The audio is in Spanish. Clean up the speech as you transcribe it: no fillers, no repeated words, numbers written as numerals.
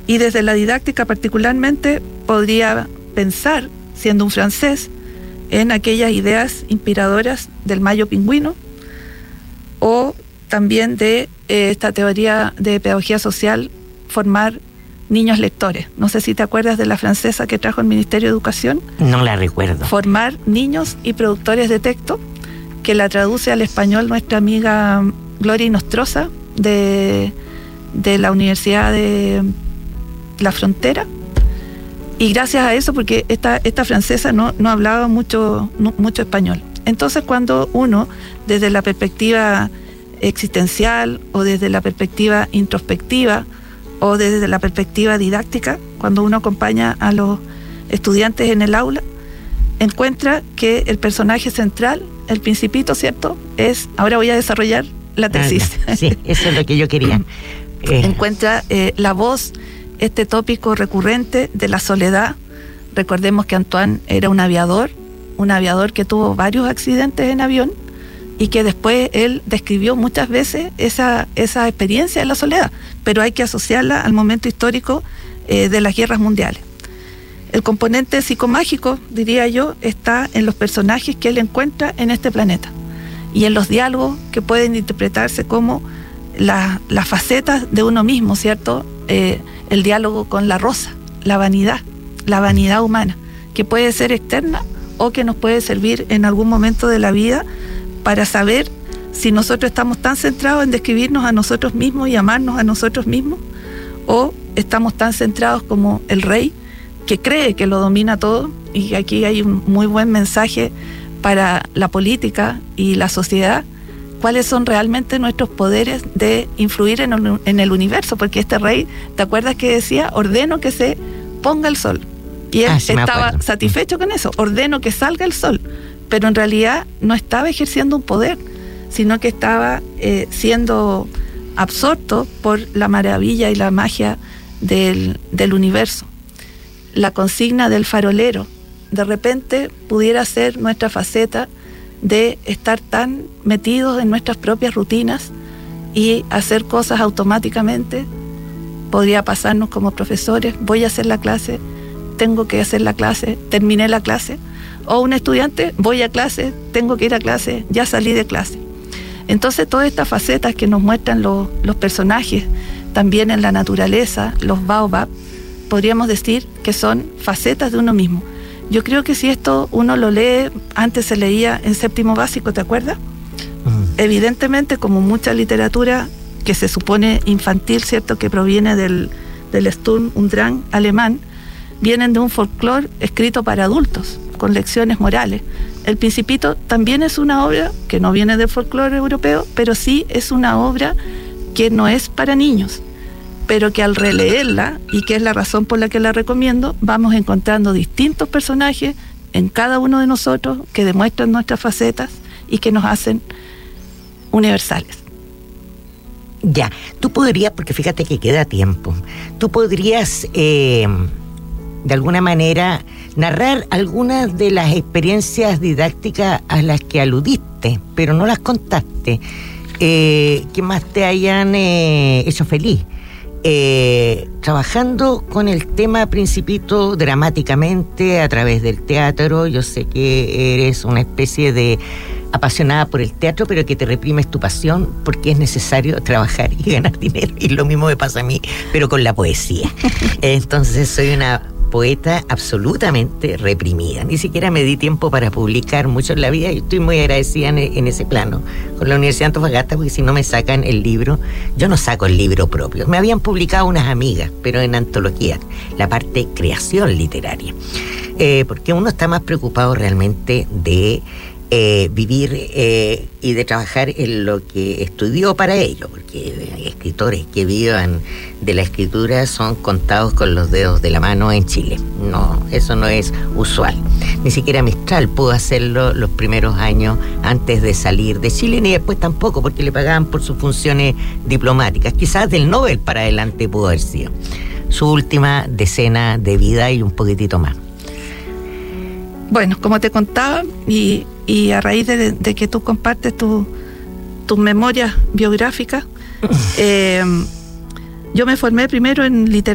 Y desde la didáctica particularmente podría pensar, siendo un francés, en aquellas ideas inspiradoras del Mayo Pingüino, o también de esta teoría de pedagogía social, formar niños lectores. No sé si te acuerdas de la francesa que trajo el Ministerio de Educación. No la recuerdo. Formar niños y productores de texto, que la traduce al español nuestra amiga Gloria Inostroza de la Universidad de La Frontera. Y gracias a eso, porque esta francesa no hablaba mucho español. Entonces, cuando uno, desde la perspectiva existencial o desde la perspectiva introspectiva o desde la perspectiva didáctica, cuando uno acompaña a los estudiantes en el aula, encuentra que el personaje central, el Principito, ¿cierto?, es, ahora voy a desarrollar la tesis. Sí, eso es lo que yo quería. Encuentra la voz, este tópico recurrente de la soledad. Recordemos que Antoine era un aviador que tuvo varios accidentes en avión y que después él describió muchas veces esa experiencia de la soledad, pero hay que asociarla al momento histórico de las guerras mundiales. El componente psicomágico, diría yo, está en los personajes que él encuentra en este planeta y en los diálogos que pueden interpretarse como las facetas de uno mismo, ¿cierto? El diálogo con la rosa, la vanidad humana, que puede ser externa o que nos puede servir en algún momento de la vida para saber si nosotros estamos tan centrados en describirnos a nosotros mismos y amarnos a nosotros mismos, o estamos tan centrados como el rey, que cree que lo domina todo. Y aquí hay un muy buen mensaje para la política y la sociedad: cuáles son realmente nuestros poderes de influir en el universo, porque este rey, ¿te acuerdas que decía? Ordeno que se ponga el sol, y él estaba satisfecho con eso, ordeno que salga el sol, pero en realidad no estaba ejerciendo un poder, sino que estaba siendo absorto por la maravilla y la magia del universo. La consigna del farolero de repente pudiera ser nuestra faceta de estar tan metidos en nuestras propias rutinas y hacer cosas automáticamente. Podría pasarnos como profesores: voy a hacer la clase, tengo que hacer la clase, terminé la clase. O un estudiante: voy a clase, tengo que ir a clase, ya salí de clase. Entonces, todas estas facetas que nos muestran los personajes, también en la naturaleza, los baobab, podríamos decir que son facetas de uno mismo. Yo creo que si esto uno lo lee, antes se leía en séptimo básico, ¿te acuerdas? Evidentemente, como mucha literatura que se supone infantil, ¿cierto?, que proviene del Sturm und Drang alemán, vienen de un folclore escrito para adultos, con lecciones morales. El Principito también es una obra que no viene del folclore europeo, pero sí es una obra que no es para niños, pero que al releerla, y que es la razón por la que la recomiendo, vamos encontrando distintos personajes en cada uno de nosotros que demuestran nuestras facetas y que nos hacen universales. Ya, tú podrías, porque fíjate que queda tiempo, tú podrías de alguna manera narrar algunas de las experiencias didácticas a las que aludiste, pero no las contaste, que más te hayan hecho feliz. Trabajando con el tema Principito dramáticamente a través del teatro. Yo sé que eres una especie de apasionada por el teatro, pero que te reprimes tu pasión porque es necesario trabajar y ganar dinero, y lo mismo me pasa a mí, pero con la poesía. Entonces soy una poeta absolutamente reprimida. Ni siquiera me di tiempo para publicar mucho en la vida, y estoy muy agradecida en ese plano con la Universidad de Antofagasta, porque si no me sacan el libro, yo no saco el libro propio. Me habían publicado unas amigas, pero en antología, la parte creación literaria, porque uno está más preocupado realmente de vivir y de trabajar en lo que estudió para ello, porque escritores que vivan de la escritura son contados con los dedos de la mano en Chile. No, eso no es usual. Ni siquiera Mistral pudo hacerlo los primeros años antes de salir de Chile, ni después tampoco, porque le pagaban por sus funciones diplomáticas. Quizás del Nobel para adelante pudo haber sido su última decena de vida y un poquitito más. Bueno, como te contaba, y a raíz de que tú compartes tus memorias biográficas, yo me formé primero en literatura